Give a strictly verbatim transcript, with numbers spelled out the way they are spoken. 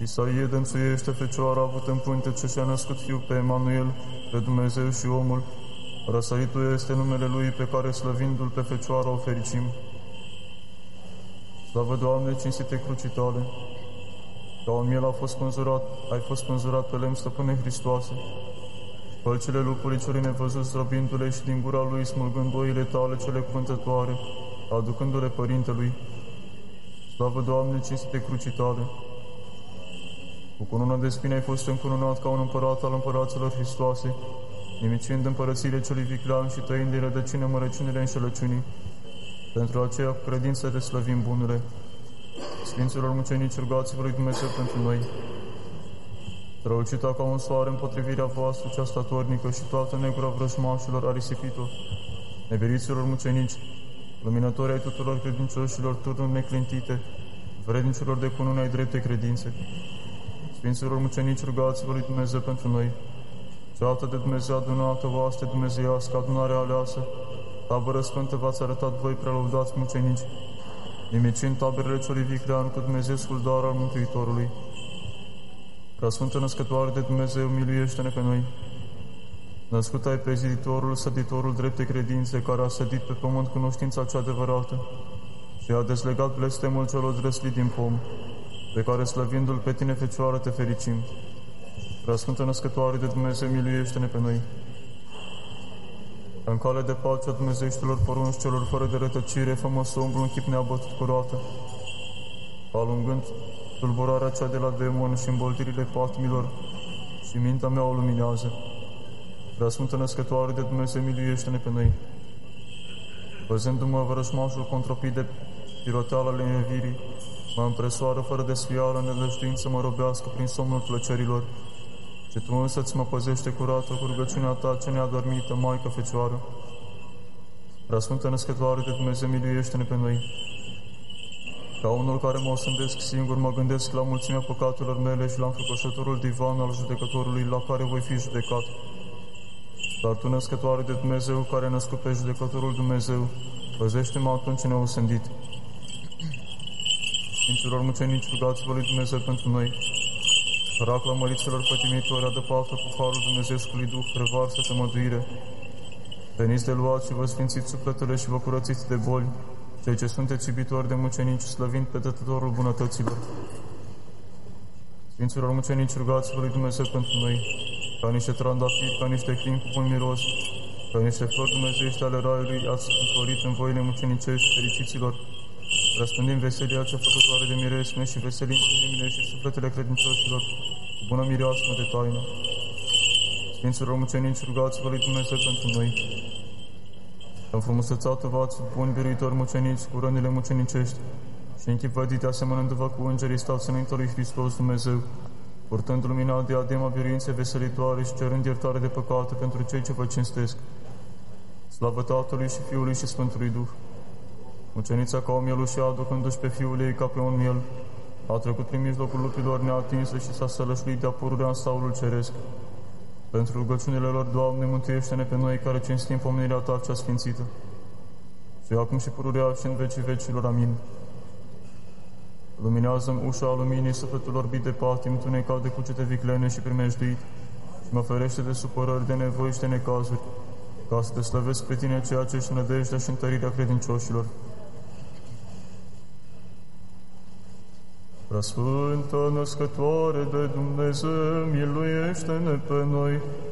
Isaie dănțuiește Fecioara avut în punte ce și-a născut Fiul pe Emanuel, pe Dumnezeu și omul. Răsăritul este numele Lui pe care, slăvindu-L pe Fecioara, o fericim. Slavă, Doamne, cinstite crucii Tale! Ca un miel a fost spânzurat, ai fost spânzurat pe lemn, Stăpâne Hristoase. Pălcile lupului celui nevăzut, zdrobindu-le și din gura lui, smulgând oile Tale cele cuvântătoare, aducându-le Părintelui. Slavă, Doamne, cinstite crucii Tale! Cu cununa de spine ai fost încununat ca un împărat al împăraților Hristoase, nimicind împărățiile celui viclean și tăind din rădăcină mărăciunile înșelăciunii. Pentru aceea, cu credință te slăvim, bunule. Sfinților mucenici, rugați-vă lui Dumnezeu pentru noi. Strălucita ca un soare împotrivirea voastră, cea statornică și toată negura vrăjmașilor a risipit-o. Neveriților mucenici, luminători ai tuturor credincioșilor, turnuri neclintite, vrednicilor de cunune ai drepte credințe. Sfinților mucenici, rugați-vă lui Dumnezeu pentru noi. Ceată de Dumnezeu adunată, oaste dumnezeiască, adunarea aleasă, tabără sfântă v-ați arătat voi, prelăudați mucenici, nimicind taberele celui viclean cu Dumnezeescul dar al Mântuitorului. Preasfântă Născătoare de Dumnezeu, miluiește-ne pe noi. Născut ai pe ziditorul, săditorul drepte credințe, care a sădit pe pământ cunoștința cea adevărată și a dezlegat blestemul celor drăslit din pom, pe care, slăvindu-L pe Tine, Fecioară, te fericim. Preasfântă Născătoare de Dumnezeu, miluiește-ne pe noi. În cale de pace a dumnezeieștilor porunci celor fără de rătăcire, fă-mă să umblu în chip neabătut cu roată, alungând tulburarea cea de la demon și îmboltirile patimilor, și mintea mea o luminează. Preasfântă Născătoare de Dumnezeu, miluiește-ne pe noi. Văzându-mă vrăjmașul contropit de piroteala lenevirii, mă împresoară fără desfială, nedăjduință mă robească prin somnul plăcerilor, și Tu însă-ți mă păzește curată cu rugăciunea Ta ce neadormită, Maică Fecioară. Preasfântă Născătoare de Dumnezeu, miluiește-ne pe noi. Ca unul care mă osândesc singur, mă gândesc la mulțimea păcatelor mele și la înfricoșătorul divan al judecătorului la care voi fi judecat. Dar Tu, Născătoare de Dumnezeu, care ai născut pe judecătorul Dumnezeu, păzește-mă atunci neosândit. Sfinților mucenici, rugați-vă lui Dumnezeu pentru noi. Racla măriților pătimitori, adăpată cu harul Dumnezeescului Duh, prevarsă tămăduire. Veniți de luați și vă sfințiți sufletele și vă curățiți de boli, cei ce sunteți iubitori de mucenici, slăvind pe Dătătorul bunătăților. Sfinților mucenici, rugați-vă lui Dumnezeu pentru noi, ca niște trandafiri, ca niște crini cu bun miros, ca niște flori dumnezeiești ale raiului, ați înflorit în voile mucenicești fericiților, răspândim veselia cea făcătoare de miresme și veselim inimile și sufletele credincioșilor cu bună mireasmă de taină. Sfinților mucenici, rugați-vă lui Dumnezeu pentru noi. Înfrumusețată-vă-ați, buni biruitori mucenici, cu rănile mucenicești și închipvădite, asemănându-vă cu îngerii, stați înaintea lui Hristos Dumnezeu, purtând lumina diadema biruinței veselitoare și cerând iertare de păcate pentru cei ce vă cinstesc. Slavă Tatălui și Fiului și Sfântului Duh! Mucenița ca o mielușă, aducându-și pe Fiul ei ca pe un miel, a trecut prin mijlocul lupilor neatinsă și s-a sălășluit de-a pururea în staulul ceresc. Pentru rugăciunile lor, Doamne, mântuiește-ne pe noi care cinstim pomenirea Ta cea sfințită. Și acum și pururea și în vecii vecilor. Amin. Luminează-mi ușa a luminii sufletul orbit de patim, întunecat de cucete viclene și primejduit, și mă ferește de supărări, de nevoi și de necazuri, ca să Te slăvesc pe Tine, ceea ce ești nădejdea și întărirea credincioșilor. Preasfântă Născătoare de Dumnezeu, miluiește-ne pe noi.